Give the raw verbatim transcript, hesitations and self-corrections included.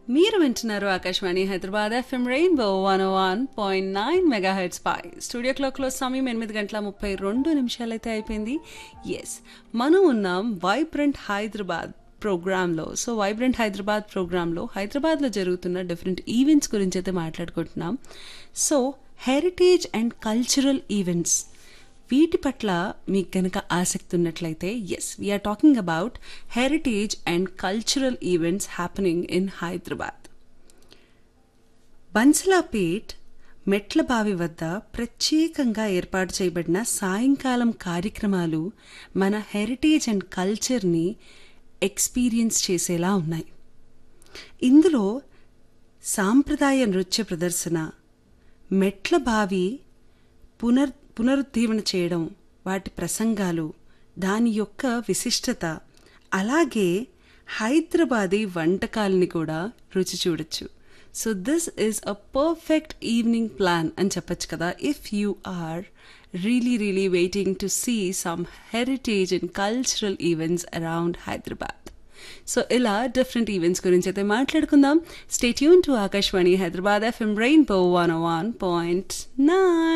మీరు వింటున్నారు Akashvani Hyderabad FM rainbow one one point nine mega heads పై studio క్లాక్లో సమయం ఎనిమిది గంటల ముప్పై రెండు నిమిషాలైతే అయిపోయింది. ఎస్, మనం ఉన్నాం వైబ్రెంట్ హైదరాబాద్ ప్రోగ్రాంలో. సో వైబ్రెంట్ హైదరాబాద్ ప్రోగ్రాంలో హైదరాబాద్లో జరుగుతున్న డిఫరెంట్ ఈవెంట్స్ గురించి అయితే మాట్లాడుకుంటున్నాం. So heritage and cultural events, వీటి పట్ల మీకు కనుక ఆసక్తి ఉన్నట్లయితే yes, we are talking about heritage and cultural events happening in Hyderabad. బన్సలాపేట్ మెట్లబావి వద్ద ప్రత్యేకంగా ఏర్పాటు చేయబడిన సాయంకాలం కార్యక్రమాలు మన హెరిటేజ్ అండ్ కల్చర్ని ఎక్స్పీరియన్స్ చేసేలా ఉన్నాయి. ఇందులో సాంప్రదాయ నృత్య ప్రదర్శన, మెట్లబావి పునర్ పునరుద్ధీవన చేయడం, వాటి ప్రసంగాలు, దాని యొక్క విశిష్టత, అలాగే హైదరాబాదీ వంటకాలని కూడా రుచి చూడొచ్చు. So this is a perfect evening plan అని చెప్పచ్చు కదా, if you are really really waiting to see some heritage and cultural events around Hyderabad. So ఇలా డిఫరెంట్ ఈవెంట్స్ గురించి అయితే మాట్లాడుకుందాం. Stay tune to Akashvani Hyderabad FM rainbow one one point nine.